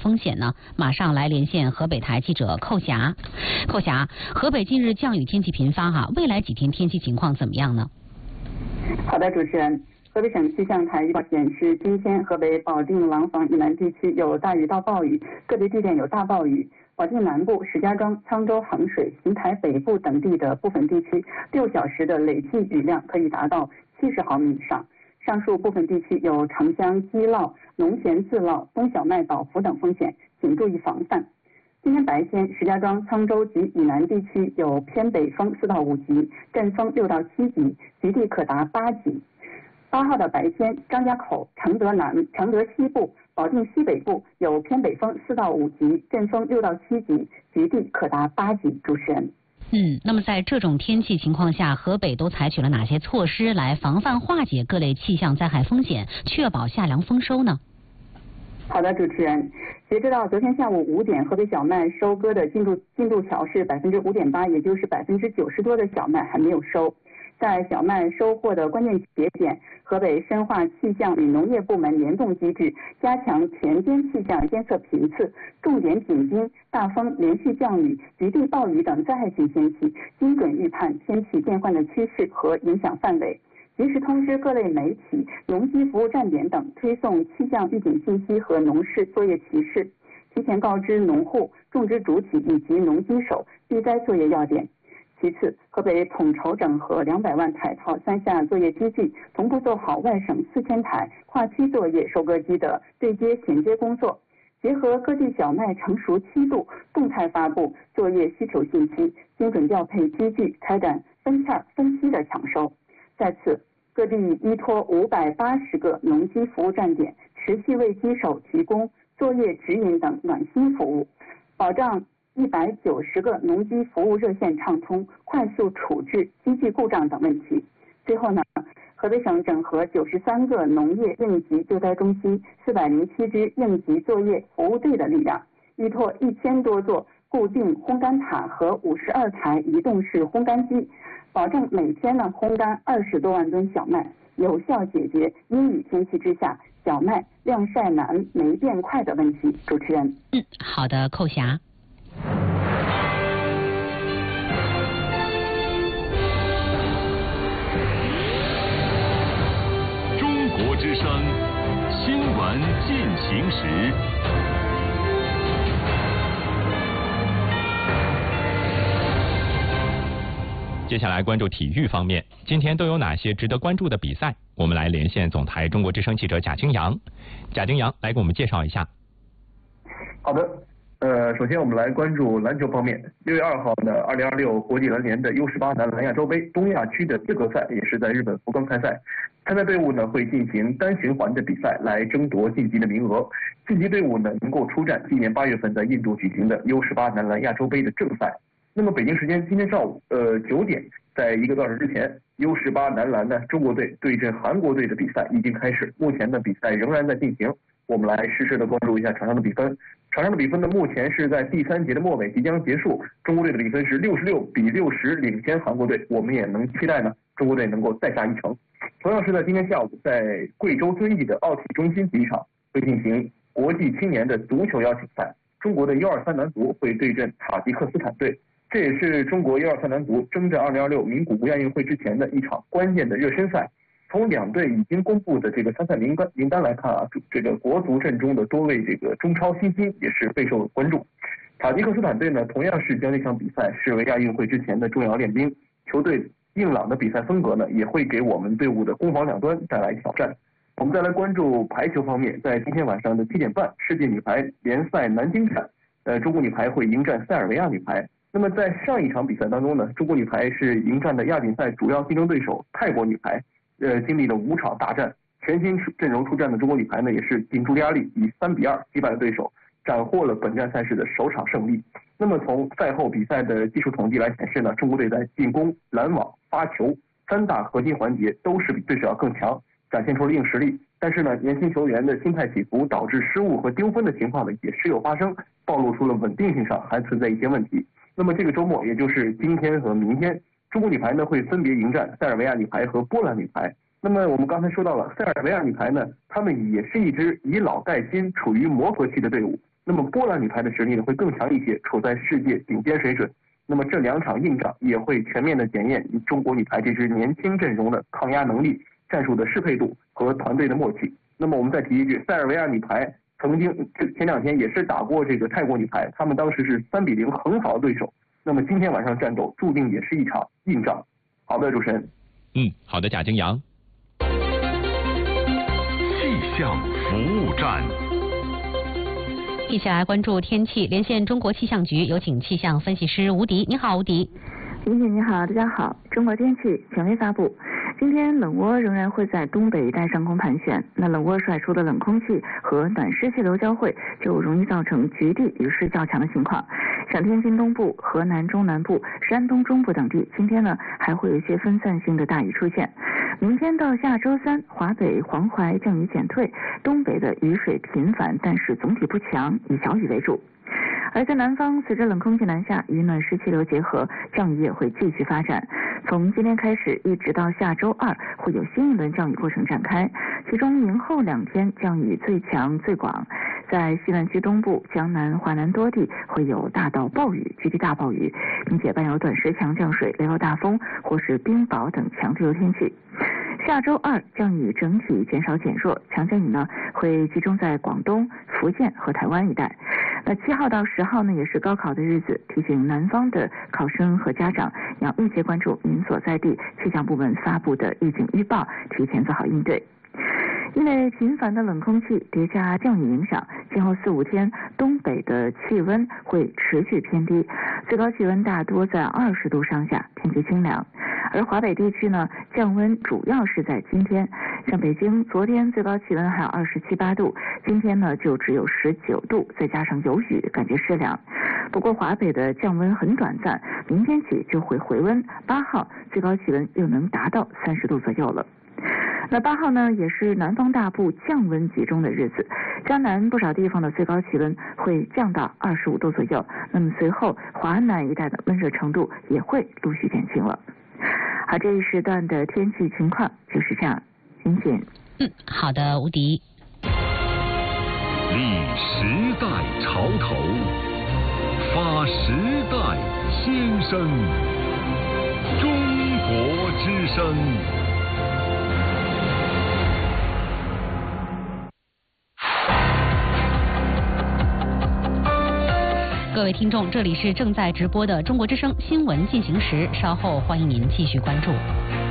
风险呢？马上来连线河北台记者寇霞。寇霞，河北近日降雨天气频发未来几天天气情况怎么样呢？ 好的，主持人。河北省气象台预报显示，今天河北保定、廊坊以南地区有大雨到暴雨，个别地点有大暴雨。保定南部、石家庄、沧州、衡水、邢台北部等地的部分地区，6小时的累计雨量可以达到70毫米以上。上述部分地区有城乡积涝、农田自涝、冬小麦倒伏等风险，请注意防范。今天白天，石家庄、沧州及以南地区有偏北风4到5级，阵风6到7级，局地可达8级。8号的白天，张家口、承德南、承德西部、保定西北部有偏北风4到5级，阵风6到7级，局地可达8级。主持人。 那么在这种天气情况下，河北都采取了哪些措施来防范化解各类气象灾害风险，确保夏粮丰收呢？ 好的，主持人。截止到昨天下午5点，河北小麦收割的进度条是5.8%，也就是90%多的小麦还没有收。在小麦收获的关键节点，河北深化气象与农业部门联动机制，加强田间气象监测频次，重点紧盯大风、连续降雨、局地暴雨等灾害性天气，精准预判天气变换的趋势和影响范围，及时通知各类媒体、农机服务站点等，推送气象预警信息和农事作业提示，提前告知农户、种植主体以及农机手避灾作业要点。其次，河北统筹整合200万台套3下作业机具，同步做好外省4000台跨区作业收割机的对接衔接工作，结合各地小麦成熟期度，动态发布作业需求信息，精准调配机具，开展分片分批的抢收。再次，各地依托580个农机服务站点，持续为机手提供作业指引等暖心服务，保障190个农机服务热线畅通，快速处置机具故障等问题。最后呢，河北省整合93个农业应急救灾中心、407支应急作业服务队的力量，依托1000多座固定烘干塔和52台移动式烘干机，保证每天烘干20多万吨小麦，有效解决阴雨天气之下小麦晾晒难、霉变快的问题。主持人。 好的，寇霞。 中国之声新闻进行时。 接下来关注体育方面，今天都有哪些值得关注的比赛？我们来连线总台中国之声记者贾京阳。贾京阳来给我们介绍一下。 好的。首先我们来关注篮球方面。6月2号的2026国际篮联的 U18 男篮亚洲杯东亚区的资格赛也是在日本福冈开赛。参赛队伍呢会进行单循环的比赛来争夺晋级的名额。晋级队伍呢能够出战今年8月份在印度举行的 U18 男篮亚洲杯的正赛。那么北京时间今天上午9点，在1个多小时之前 ，U18 男篮呢中国队对阵韩国队的比赛已经开始，目前的比赛仍然在进行。我们来实时的关注一下场上的比分。场上的比分呢，目前是在第3节的末尾即将结束，中国队的比分是66-60领先韩国队。我们也能期待呢，中国队能够再下一城。同样是在今天下午，在贵州遵义的奥体中心体育场会进行国际青年的足球邀请赛，中国的U23男足会对阵塔吉克斯坦队。这也是中国U23男足征战2026名古屋亚运会之前的一场关键的热身赛。从两队已经公布的这个参赛名单来看啊，这个国足阵中的多位这个中超新星也是备受关注。塔吉克斯坦队呢，同样是将这场比赛视为亚运会之前的重要练兵。球队硬朗的比赛风格呢，也会给我们队伍的攻防两端带来挑战。我们再来关注排球方面，在今天晚上的7点半，世界女排联赛南京站，中国女排会迎战塞尔维亚女排。那么在上一场比赛当中呢，中国女排是迎战的亚锦赛主要竞争对手泰国女排。经历了5场大战，全新阵容出战的中国女排呢，也是顶住压力，以3-2击败了对手，斩获了本站赛事的首场胜利。那么从赛后比赛的技术统计来显示呢，中国队在进攻、拦网、发球3大核心环节都是比对手要更强，展现出了硬实力。但是呢，年轻球员的心态起伏导致失误和丢分的情况呢，也时有发生，暴露出了稳定性上还存在一些问题。那么这个周末，也就是今天和明天，中国女排呢会分别迎战塞尔维亚女排和波兰女排。那么我们刚才说到了塞尔维亚女排呢，她们也是一支以老带新、处于磨合期的队伍。 那么波兰女排的实力呢会更强一些，处在世界顶尖水准。那么这2场硬仗也会全面的检验中国女排这支年轻阵容的抗压能力、战术的适配度和团队的默契。那么我们再提一句，塞尔维亚女排曾经前2天也是打过这个泰国女排，他们当时是3-0横扫对手。那么今天晚上战斗注定也是一场硬仗。好的，主持人。 好的，贾京洋。 气象服务站。 一起来关注天气，连线中国气象局，有请气象分析师吴迪。你好，吴迪。 林姐你好，大家好。中国天气权威发布，今天冷涡仍然会在东北一带上空盘旋，那冷涡甩出的冷空气和暖湿气流交汇，就容易造成局地雨势较强的情况。像天津东部、河南中南部、山东中部等地，今天呢还会有一些分散性的大雨出现。明天到下周3，华北、黄淮降雨减退，东北的雨水频繁，但是总体不强，以小雨为主。而在南方，随着冷空气南下，与暖湿气流结合，降雨也会继续发展。从今天开始，一直到下周2，会有新一轮降雨过程展开。其中明后2天降雨最强最广，在西南区东部、江南、华南多地会有大到暴雨、局地大暴雨，并且伴有短时强降水、雷暴大风或是冰雹等强对流天气。下周2降雨整体减少减弱，强降雨呢会集中在广东、福建和台湾一带。那7号到10号呢也是高考的日子，提醒南方的考生和家长要密切关注您所在地气象部门发布的预警预报，提前做好应对。因为频繁的冷空气叠加降雨影响，今后4-5天东北的气温会持续偏低，最高气温大多在20度上下，天气清凉。而华北地区呢，降温主要是在今天，像北京昨天最高气温还有27、8度，今天呢就只有19度，再加上有雨，感觉湿凉。不过华北的降温很短暂，明天起就会回温，8号最高气温又能达到30度左右了。那8号呢，也是南方大部降温集中的日子，江南不少地方的最高气温会降到25度左右，那么随后华南一带的闷热程度也会陆续减轻了。好，这一时段的天气情况就是这样，欣欣。 好的，吴迪。 立时代潮头，发时代先声，中国之声。 各位听众，这里是正在直播的中国之声新闻进行时，稍后欢迎您继续关注。